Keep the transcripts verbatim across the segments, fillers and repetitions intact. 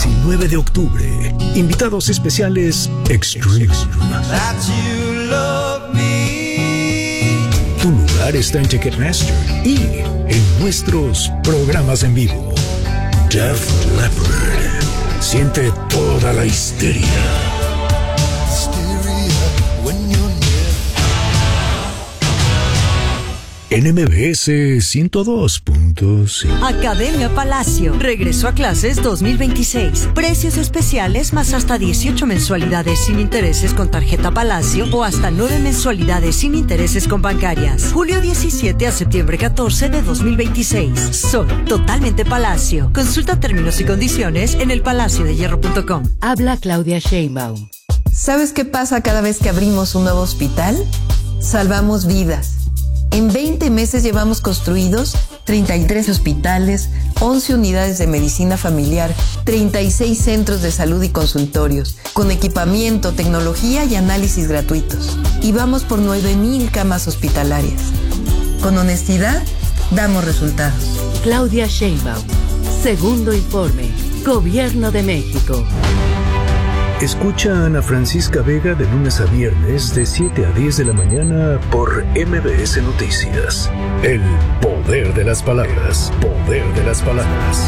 diecinueve de octubre. Invitados especiales Extreme. Tu lugar está en Ticketmaster y en nuestros programas en vivo. Def Leppard. Siente toda la histeria. En M B S ciento dos punto cinco. Academia Palacio. Regreso a clases dos mil veintiséis. Precios especiales más hasta dieciocho mensualidades sin intereses con tarjeta Palacio o hasta nueve mensualidades sin intereses con bancarias. Julio diecisiete a septiembre catorce de dos mil veintiséis. Son totalmente Palacio. Consulta términos y condiciones en el palacio de hierro punto com. Habla Claudia Sheinbaum. ¿Sabes qué pasa cada vez que abrimos un nuevo hospital? Salvamos vidas. En veinte meses llevamos construidos treinta y tres hospitales, once unidades de medicina familiar, treinta y seis centros de salud y consultorios, con equipamiento, tecnología y análisis gratuitos. Y vamos por nueve mil camas hospitalarias. Con honestidad, damos resultados. Claudia Sheinbaum. Segundo informe. Gobierno de México. Escucha a Ana Francisca Vega de lunes a viernes de siete a diez de la mañana por M B S Noticias. El poder de las palabras. Poder de las palabras.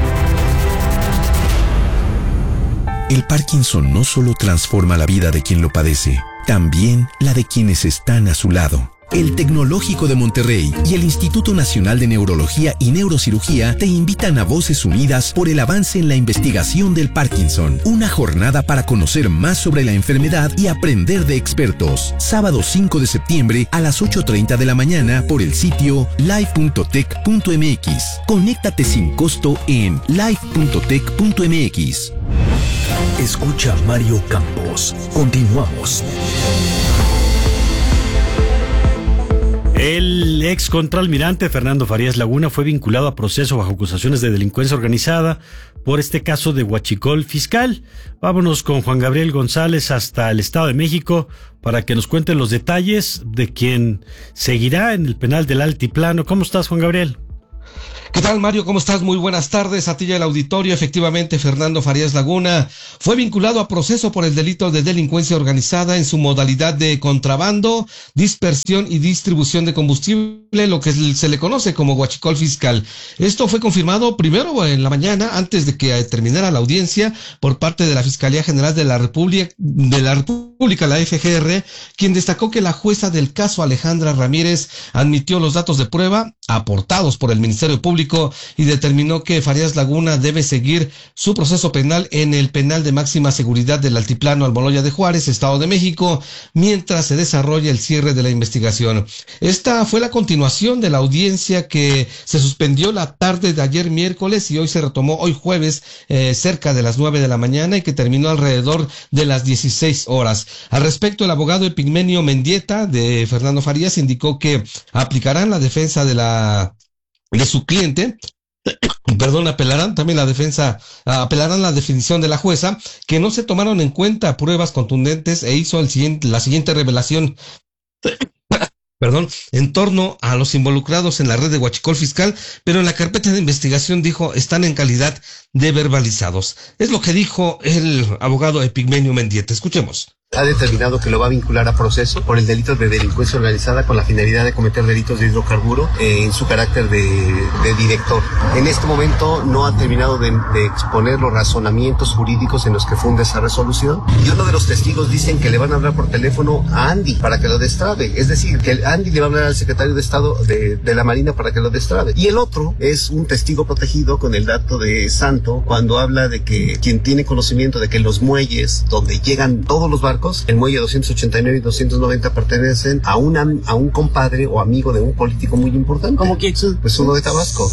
El Parkinson no solo transforma la vida de quien lo padece, también la de quienes están a su lado. El Tecnológico de Monterrey y el Instituto Nacional de Neurología y Neurocirugía te invitan a Voces Unidas por el avance en la investigación del Parkinson. Una jornada para conocer más sobre la enfermedad y aprender de expertos. Sábado cinco de septiembre a las ocho treinta de la mañana por el sitio live punto tech punto m x. Conéctate sin costo en live punto tech punto m x. Escucha a Mario Campos. Continuamos. El ex contraalmirante Fernando Farías Laguna fue vinculado a proceso bajo acusaciones de delincuencia organizada por este caso de huachicol fiscal. Vámonos con Juan Gabriel González hasta el Estado de México para que nos cuente los detalles de quien seguirá en el penal del Altiplano. ¿Cómo estás, Juan Gabriel? ¿Qué tal, Mario? ¿Cómo estás? Muy buenas tardes a ti y al auditorio. Efectivamente, Fernando Farías Laguna fue vinculado a proceso por el delito de delincuencia organizada en su modalidad de contrabando, dispersión y distribución de combustible, lo que se le conoce como huachicol fiscal. Esto fue confirmado primero en la mañana, antes de que terminara la audiencia, por parte de la Fiscalía General de la República, de la República, la F G R, quien destacó que la jueza del caso, Alejandra Ramírez, admitió los datos de prueba aportados por el Ministerio Público y determinó que Farías Laguna debe seguir su proceso penal en el penal de máxima seguridad del Altiplano Almoloya de Juárez, Estado de México, mientras se desarrolla el cierre de la investigación. Esta fue la continuación de la audiencia que se suspendió la tarde de ayer miércoles y hoy se retomó hoy jueves eh, cerca de las nueve de la mañana y que terminó alrededor de las dieciséis horas. Al respecto, el abogado Epigmenio Mendieta de Fernando Farías indicó que aplicarán la defensa de la de su cliente, perdón, apelarán también la defensa, apelarán la definición de la jueza, que no se tomaron en cuenta pruebas contundentes e hizo el siguiente, la siguiente revelación, perdón, en torno a los involucrados en la red de huachicol fiscal, pero en la carpeta de investigación dijo, están en calidad de verbalizados. Es lo que dijo el abogado Epigmenio Mendieta. Escuchemos. Ha determinado que lo va a vincular a proceso por el delito de delincuencia organizada con la finalidad de cometer delitos de hidrocarburo eh, en su carácter de, de director. En este momento no ha terminado de, de exponer los razonamientos jurídicos en los que funda esa resolución. Y uno de los testigos dicen que le van a hablar por teléfono a Andy para que lo destrabe. Es decir, que Andy le va a hablar al secretario de Estado de, de la Marina para que lo destrabe. Y el otro es un testigo protegido con el dato de Santo cuando habla de que quien tiene conocimiento de que los muelles donde llegan todos los barcos, el muelle doscientos ochenta y nueve y doscientos noventa pertenecen a, una, a un compadre o amigo de un político muy importante. ¿Cómo quién? Pues uno de Tabasco.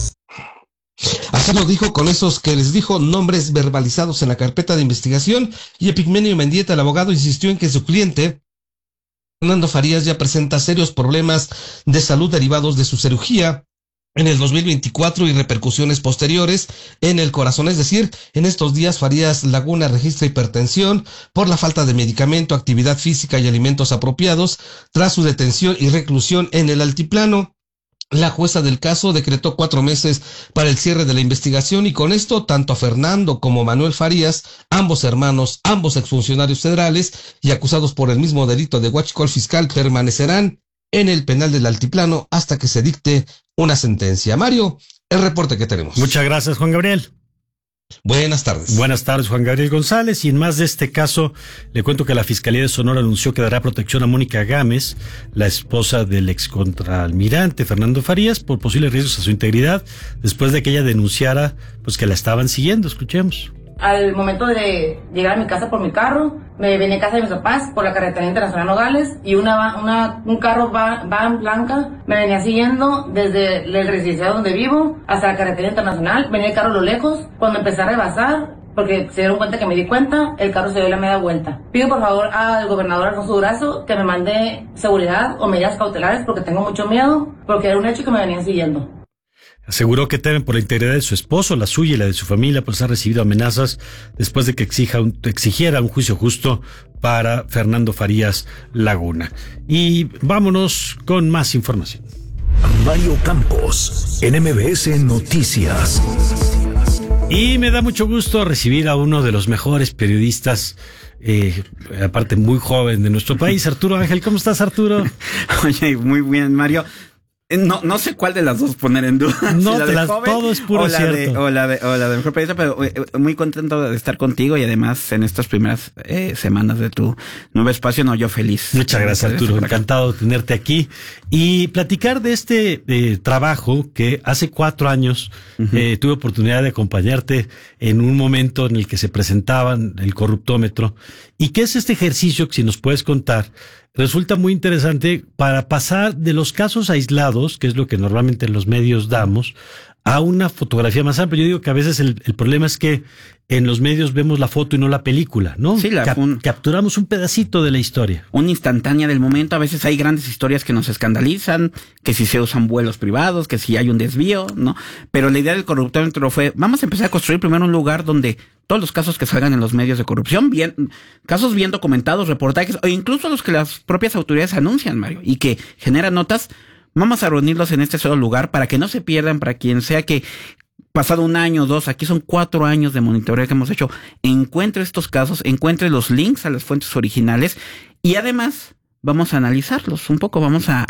Así lo dijo con esos que les dijo nombres verbalizados en la carpeta de investigación, y Epigmenio Mendieta, el abogado, insistió en que su cliente, Fernando Farías, ya presenta serios problemas de salud derivados de su cirugía en el dos mil veinticuatro y repercusiones posteriores en el corazón. Es decir, en estos días Farías Laguna registra hipertensión por la falta de medicamento, actividad física y alimentos apropiados tras su detención y reclusión en el Altiplano. La jueza del caso decretó cuatro meses para el cierre de la investigación y con esto tanto a Fernando como a Manuel Farías, ambos hermanos, ambos exfuncionarios federales y acusados por el mismo delito de huachicol fiscal, permanecerán en el penal del Altiplano hasta que se dicte una sentencia. Mario, el reporte que tenemos. Muchas gracias, Juan Gabriel. Buenas tardes. Buenas tardes, Juan Gabriel González. Y en más de este caso, le cuento que la Fiscalía de Sonora anunció que dará protección a Mónica Gámez, la esposa del excontraalmirante Fernando Farías, por posibles riesgos a su integridad, después de que ella denunciara pues que la estaban siguiendo. Escuchemos. Al momento de llegar a mi casa por mi carro, me venía a casa de mis papás por la carretera internacional Nogales y una, una un carro van, van blanca me venía siguiendo desde el residencial donde vivo hasta la carretera internacional. Venía el carro a lo lejos. Cuando empecé a rebasar, porque se dieron cuenta que me di cuenta, el carro se dio la media vuelta. Pido por favor al gobernador Alfonso Durazo que me mande seguridad o medidas cautelares porque tengo mucho miedo, porque era un hecho que me venían siguiendo. Aseguró que temen por la integridad de su esposo, la suya y la de su familia, pues ha recibido amenazas después de que exija un, exigiera un juicio justo para Fernando Farías Laguna. Y vámonos con más información. Mario Campos, en M B S Noticias. Y me da mucho gusto recibir a uno de los mejores periodistas, eh, aparte muy joven de nuestro país, Arturo Ángel. ¿Cómo estás, Arturo? Oye, muy bien, Mario. No, no sé cuál de las dos poner en duda. No, si la te de las, joven, todo es puro o la cierto. De, o, la de, o la de mejor periodista, pero eh, muy contento de estar contigo y además en estas primeras eh, semanas de tu nuevo espacio, no, yo feliz. Muchas gracias, Arturo. Encantado de tenerte aquí y platicar de este eh, trabajo que hace cuatro años uh-huh. eh, tuve oportunidad de acompañarte en un momento en el que se presentaban el corruptómetro. ¿Y qué es este ejercicio que si nos puedes contar? Resulta muy interesante para pasar de los casos aislados, que es lo que normalmente en los medios damos, a una fotografía más amplia. Yo digo que a veces el, el problema es que en los medios vemos la foto y no la película, ¿no? Sí, la Cap- un, capturamos un pedacito de la historia. Una instantánea del momento. A veces hay grandes historias que nos escandalizan, que si se usan vuelos privados, que si hay un desvío, ¿no? Pero la idea del corruptómetro fue, vamos a empezar a construir primero un lugar donde todos los casos que salgan en los medios de corrupción, bien, casos bien documentados, reportajes, o incluso los que las propias autoridades anuncian, Mario, y que generan notas, vamos a reunirlos en este solo lugar para que no se pierdan, para quien sea que pasado un año o dos, aquí son cuatro años de monitoreo que hemos hecho, encuentre estos casos, encuentre los links a las fuentes originales y además vamos a analizarlos un poco, vamos a